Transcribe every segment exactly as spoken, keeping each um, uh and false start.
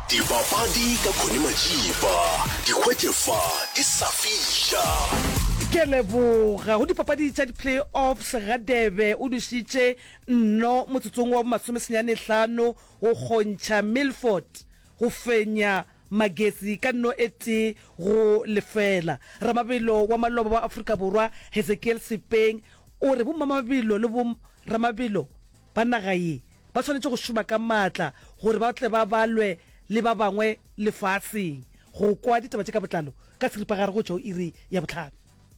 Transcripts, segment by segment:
Dipapadi ka Khoni Majiba, dikgwetlefa di sa fihla. Ke leboga go dipapadi tša di-play-offs Radebe o dusitše nno motsotsong wa masomesenyane-hlano go kgontšha Milford go fenya Magesi ka nno e tee go lefela. Ramabelo wa maloba wa Afrika Borwa Hezekiel Sipeng o re bommamabelo le bom Ramabelo ba naga ye ba tshwanetse go šoma ka maatla gore ba tle ba balwe le ba bangwe lefatsheng go kwa ditaba tše ka botlalo ka seripagare go tšeo iri ya botlhano.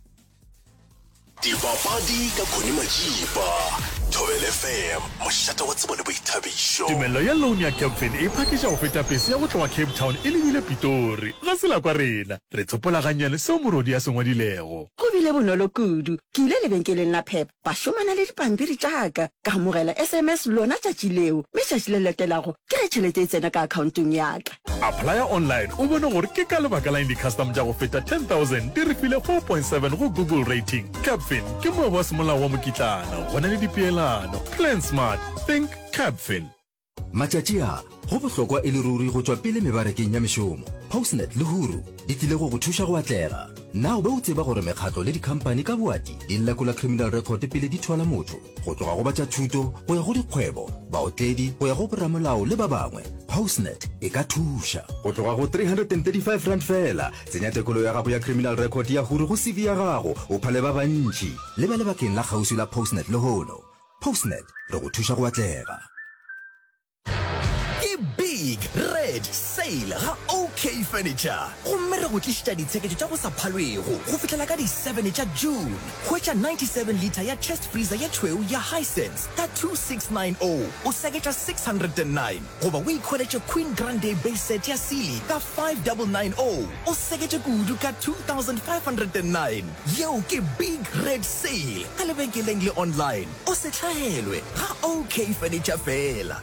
Dipapadi ka Khoni Majiba, Thobel F M, mošata wa tsebo le boithabišo. Tumelo ya loan ya Capfin e phakiša go feta pese ya go tloga Cape Town e lebile Pitori ga se la kwa rena re tshopola ganyane seo morodi ya se ngwadilego go bile bonolo kudu ke ile lebenkeleng la Pep ba šomana le dipampiri tšaka ka amogela S M S lona tšatši leo mme tšatši le latelago ke re tšhelete e tsena ka accountong yaka. Apply online o bone gore ke ka lebaka la indi-custom ja go feta ten thousand di re file four point seven go Google rating. Capfin ke moe wa semolao wa mokitlana go na le dipeelano. Plan smart, think Capfin. Matšatši a go bohlokwa e le ruri go tšwa pele mebarekeng ya mešomo. Postnet le Huru di tlile go go thuša go atlega. Na o be o tseba gore mekgatlo le dikhampani ka boati di lekola criminal record pele di thola motho go tloga go batša thuto go ya go dikgwebo baotledi go ya go boramolao le ba bangwe. Postnet e ka thuša go tloga go three hundred thirty-five rand fela. Tsenya tekolo ya gago ya criminal record ya Huru go C V ya gago o phale ba bantši le ba lebakeng la kgauswi la Postnet le Hono. Postnet re go thuša go atlega. Big Red Sale ga OK Furniture. Gomme re go tlišitša ditsheketšo tša go sa phalwego go fihlela ka di seven tša June. Hwetša ninety-seven liter ya chest freezer ya tšhweu ya Hisense ka two six nine zero o seketša six hundred nine. Goba o ikhweletše Queen Grande base set ya Sealy ka five nine nine zero o seketše kudu ka two thousand five hundred nine. Yeo ke Big Red Sale ka lebenkeleng le online. O se hlahelwe ga OK Furniture fela.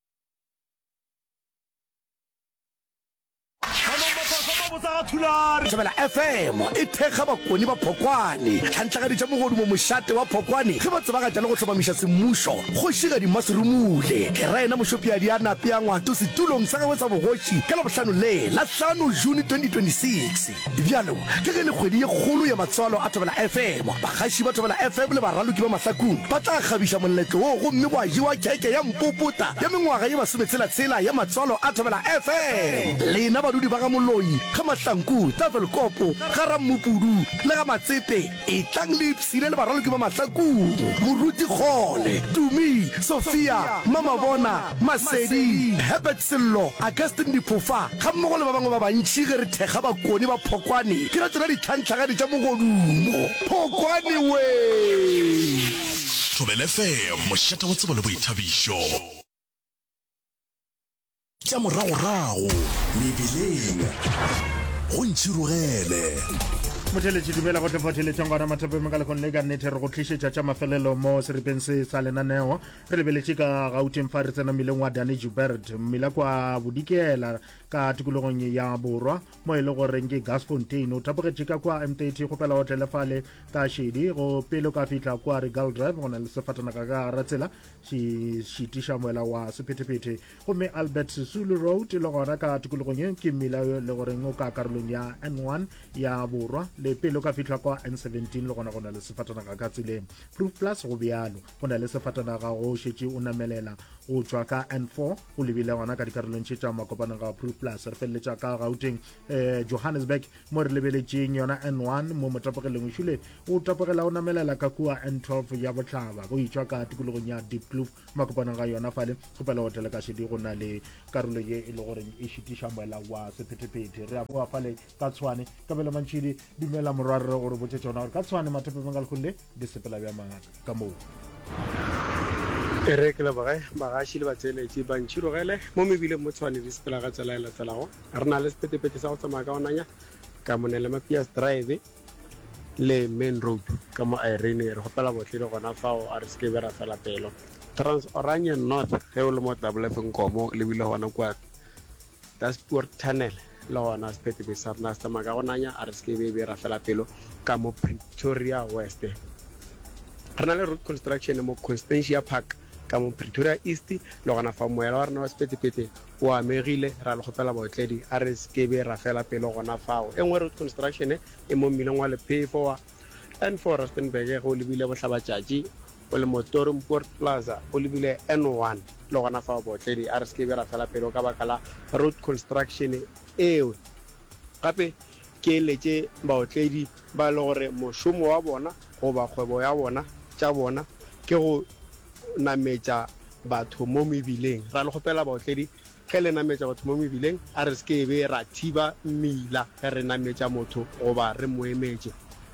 Thobela F M e thekga bakoni ba Phokwane tlhantlhagaditša mogodu mo mošate wa Phokwane ge ba tsebagatša le go tlhomamiša semmušo kgošiga dimaserumule ke raena mošopiadi a nape ya ngwato setulong sa gagwe sa bogoši ka labohlano le la hlano June twenty twenty-six. Bjalo ke ge le kgwedi ye kgolo ya matswalo a Thobela F M bagaši ba Thobela F M le baraloki ba mahlakong ba tla kgabiša moletlo wo gomme boa jewa keke ya mpopota ya mengwaga ye masometshela-tshela ya matswalo a Thobela F M. Lena badudi ba ga moloi ga mahlanku tafelkopo ga rammupudu le ga matsepe e tlang le ipsile le baraloki ba mahlakong moruti kgole Tumi Sophia Mama Bona Masedi Herbert Sello Augustine Diphofa ga mmogo le ba bangwe ba bantši ge re thekga bakoni ba Phokwane ke ra tsona ditlhantlhagadi tša mogodumo Phokwane we. Thobel F M, mošata wa tsebo le boithabišo. Tša moragorago mebileng go ntšhirogele motheletši dumela go tlefatheletsang gona mathapeng ka lekgone le ka nnete re go tlišetša tša mafelelo mo seripeng se sa lenaneo re lebeletše ka gauteng fa re tsena mmeleng wa Danny Joubert mmila kwa bodikela ka tikologong ya borwa mo e le goreng ke Gasfontein o tapogetše ka kwa M thirty go pela hotelefale ka Shedi go pele ka fihla kwa Regal Drive go na le sefatanaka ka ratsela se šitiša moela wa sephetephete gomme Albert Sisulu Road le gona ka tikologong ke mmila le goreng o ka karolong ya N one ya borwa le pele ka fihla kwa N seventeen le gona go na le sefatanaka ka tseleng Proof Plus go bjalo go na le sefatanaka go šetše o namelela go tšwa ka N four go lebile gona ka dikarolong tše tša makopana ga Proof Plus re feleletša ka Gauteng eh, Johannesburg mo re lebeletšeng yona N one mo motapogeleng o šule o tapogela o namelela ka kua N twelve ya botlhaba go itšwa ka tikologong ya Deep Kloof makopana ga yona fale go pela hotele ka Shedi go na le karolo ye e le goreng e šitiša moela wa sephetephete re a boa fale ka Tshwane ka bele mantšhidi dumela morwarre gore botse tšona gore ka Tshwane mathapeng ka lekgole di sepela bja maaka ka moo e re ke leboge bagaši le batseeletši ba ntšhirogele mo mebileng mo Tshwane di sepela ga tsela e latelago re na le sephetephete sa go tsamaya ka onanya ka monele Mapias Drive le Main Road ka mo Irene re gopela botlhe le gona fao a re se ke be ra fela pelo Transoranje North ge o le mo Double F Nkomo le bile gona kwa Dashboard Tunnel le gona sephetephete sa rena se tsamaya ka onanya a re se ke be be ra fela pelo ka mo Pretoria West re na le road construction mo Constantia Park ka mo Pretoria East le gona fa moela wa rena wa sephetephete o amegile ra le gopela baotledi a re se be ra fela pele gona fao e nngwe road construction e mo mmileng wa lephefo wa n four Rustenburg go lebile botlhabatšatši o le motorum port plaza o lebile n one le gona fao baotledi a re se be ra fela pele ka baka la road construction eo gape ke letse baotledi ba le gore mošomo wa bona goba kgwebo ya bona tša bona ke go nametša batho mo mebileng ra le gopela baotledi ge le nametša batho mo mebileng a re se be ra thiba mmila ge re nametša motho goba re mo emetše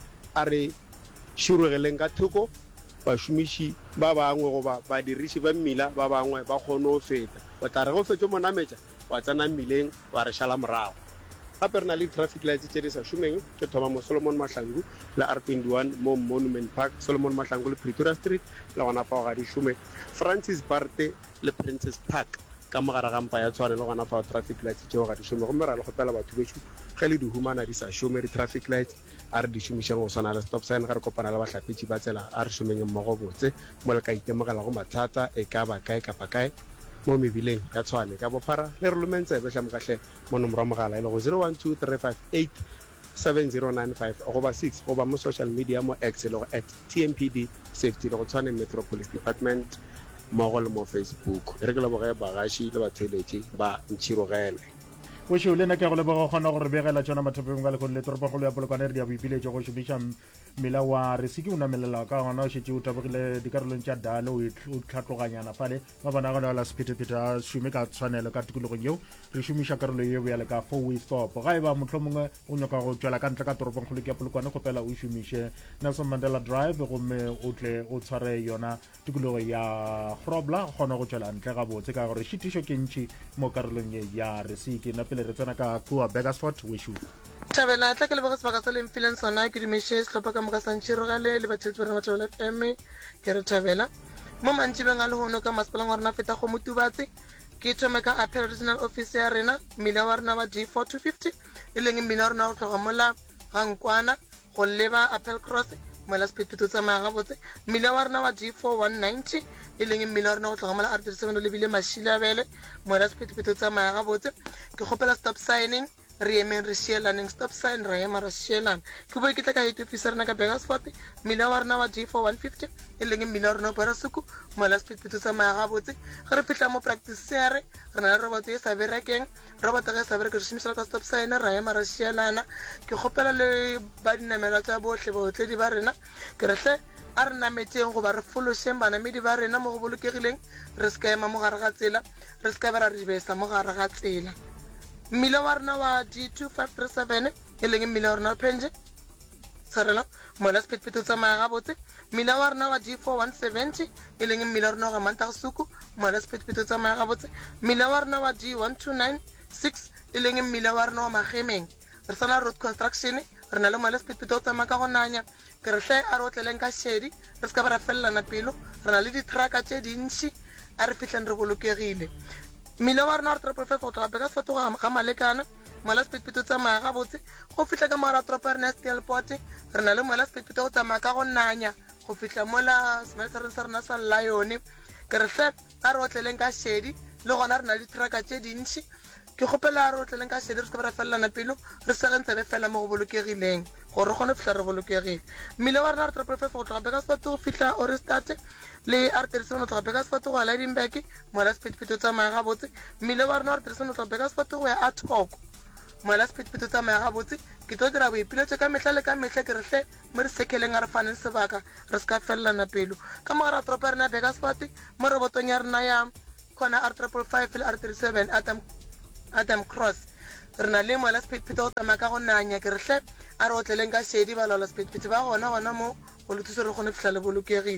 a re širogeleng ka thoko bašomiši ba bangwe goba badiriši ba mmila ba bangwe ba kgone go feta o tla re go fetše mo nametša wa tsena mmileng wa re šala morago gape re na le traffic lights tše di sa šomeng ke thoma mo Solomon Mahlangu le R twenty-one mo Monument Park Solomon Mahlangu le Pretoria Street le gona fao ga di šome Francis Barte le Princess Park ka mogare ga mpa ya tshwane le gona fao traffic lights tšeo ga di šome gomme ra le gopela batho bešo ge le di humana di sa šome di-traffic lights a re di šomišeng go swana le stop sign ga re kopana le bahlapetši ba tsela a re šomeng mmogo botse mo le ka itemogela go mathata e ka ba kae kapa kae mo mebileng ya tshwane ka bophara le re lomentsebe hlamokahle mo nomoro mogala e le go zero one two three five eight seven zero nine five goba six goba mo social media mo X le go at T M P D safety le go tshwane Metropolis Department mmogo le mo Facebook e re ke leboge bagaši le batheletši ba ntšhirogele Wešo le nna ke go leboga kgona gore begela tšona mathapeng ka lekgone le toropagolo ya polokwane re di a boipiletša go šomiša mmila wa resiki o namelela ka gona o šetse o tabogile dikarolong tša dale o tlhatloganyana fale ba bona gona la sephetephete a šome ka tshwanelo ka tikologong yeo re šomiša karolo yeo ya le ka four way stop ga e ba motlho mongwe o nyaka go tšwela ka ntle ka toropagolo ya polokwane kgopela o šomiše Nelson Mandela Drive gomme o tle o tshware yona tikologo ya Grobler kgona go tšwela ntle ga botse ka gore šitišo ke ntši mo karolong ye ya resiki pele re tsena ka kua Begersfort Wešo Thabela tla ke lebogetse baka sa le mfileng sona ke dimishe setlhopha ka moka sa ntšhirogale le bathetsi ba rena batho F M ke re thabela mo mantšibeng a lehono ka masepaleng wa rena feta go motubatse ke thome ka Apple Regional Office ya rena mmila wa rena wa D four two fifty e leng mmila wa rena go tloga mola ga Nkwana go leba Apple Cross mola sephetephete tsamaya gabotse mmila wa rena wa D four one ninety e leng mmila wa rena go tloga mola R thirty-seven o lebile Mashilabele mola sephetephete tsamaya gabotse ke kgopela stop signing re emeng re šielaneng stop sign ra ema ra šielana ke boe ke tla ka head office rena ka Begersfort mmila wa rena wa D four one fifty e leng mmila wa rena o Barasuku mola sephetephete tsamaya gabotse ge re fitlha mo practice yare re na le roboto e sa berekeng roboto ge e sa bereke re šomišela ka stop sign ra ema ra šielana ke kgopela le ba dinamelwa tša botlhe baotledi ba rena ke re hle a re nametšeng goba re fološeng banamedi ba rena mo go bolokegileng re se ka ema mo gare ga tsela re se ka be ra re besa mo gare ga tsela mmila wa rena wa D two five three seven e leng mmila wa rena wa Penge tshwarela mola sephetephete tsamaya gabotse mmila wa rena wa D four one seventy e leng mmila wa rena wa Mantagasuku mola sephetephete tsamaya gabotse mmila wa rena wa D one two nine six e leng mmila wa rena wa Magemeng re sana road construction re na le mola sephetephete o tsamaya ka go nanya ke re hle a re otleleng ka shedi re se ka ba ra felelana pelo re na le ditraka tše dintši a re fitlheng re bolokegile mmila wa rena wa re triple five go tloga Begersfort ga Malekana mola sephetephete tsamaya gabotse go fitlha ka mogara tropo ya rena ya Steelport re na le mola sephetephete go tsamaya ka go nanya go fitlha mola semelesaren sa rena sa Lion ke re hle a re otleleng ka shedi le gona re na le ditraka tše dintši ke kgopela a re otleleng ka shedi re se ka ba ra felelana pelo re segentse be fela mo go bolokegileng gore re kgone fitlha re bolokegile mmila wa rena re triple five go tloga Begersfort go fitlha Oristate le R thirty-seven go tloga Begersfort go ya Lydenburg mola sephetephete tsamaya gabotse mmila wa rena wa R thirty-seven go tloga Begersfort go ya Athoco mola sephetephete tsamaya gabotse ke tlo dira boipiletšo ka mehla le ka mehla ke re hle mo re sekeleng a re faneng sebaka re se ka felelana pelo ka mogara tropo ya rena Begersfort mo robotong ya rena ya khona R triple five le R thirty-seven Adam Adam Cross re na le mola sephetephete go tsamaya ka go nanya ke re hle a re otleleng ka shedi ba laola sephetephete ba gona gona mo go le thuso re kgone fitlha le bolokegile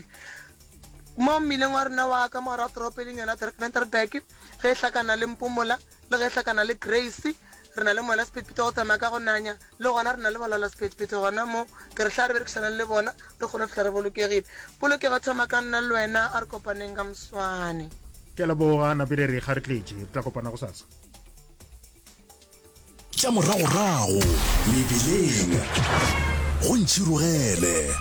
mo mmileng wa rena wa ka mogara wa toropo e leng yona Ventersburg ge e hlakana le Mpumola le ge e hlakana le Grace re na le mola sephetephete go tsamaya ka go nanya le gona re na le balaola sephetephete gona mo ke re hle a re berekišanang le bona re kgone fitlha re bolokegile polokego thoma ka nna le wena a re kopaneng ka moswane ke leboga napile re ga re tletše re tla kopana go sasa tša moragorago mebileng go ntšhirogele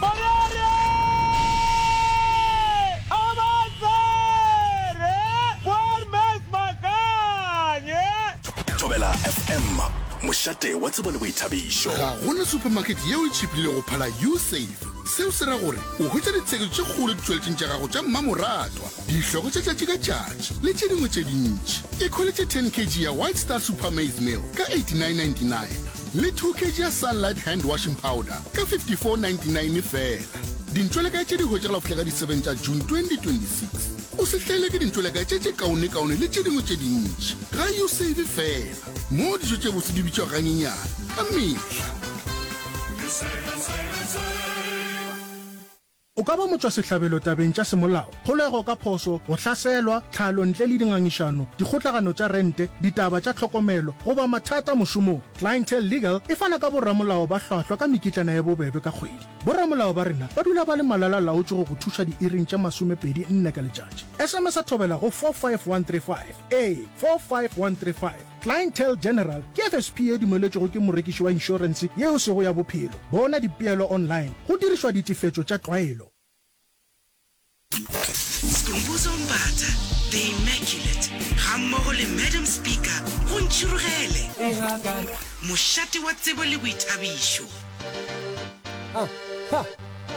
thobela F M mošate wa tsebo le boithabišo. Ga gona supermarket yeo e tšhipile go phala U-Save. Seo se ra gore o hwetša ditshegetso tše kgolo ditšweletšeng tša gago tša mmamoratwa, dihloko tša tšatši ka tšatši le tše dingwe tše dintši. E kgoletše ten kilograms ya White Star Super Maize Meal ka eighty-nine ninety-nine le two kilograms ya Sunlight Hand Washing Powder ka fifty-four ninety-nine fela. Dintšweleka tše di hwetšagala go fihla ka di seven tša June twenty twenty-six. O se hlele ke dintšweleka tše tše kaone-kaone le tše dingwe tše dintši ga U-Save fela mo dijo tše bose di bitšwa ganyenyana ka mehla. O ka ba motswa sehlabelo tabeng tša semolao, kgolego ka phoso, go hlaselwa, tlhalo ntle le dingangišano, dikgotlagano tša rente, ditaba tša tlhokomelo, goba mathata mošomong. Clientele Legal e fana ka borramolao ba hlwahlwa ka mekitlana ya bobebe ka kgwedi. Borramolao ba rena ba dula ba le malala laotše go go thuša diiring tša masomepedi nne ka letšatši. S M S a thobela go four five one three five a four five one three five. Clientele General ke F S P e dumeletšego ke morekiši wa inšorense yeo sego ya bophelo. Bona dipeelo online go dirišwa ditifetšo tša tlwaelo. Skumbuzo Mbata, the Immaculate, hammogo le Madam Speaker, go ntšhurugele. Mošate wa tsebo le boithabišo.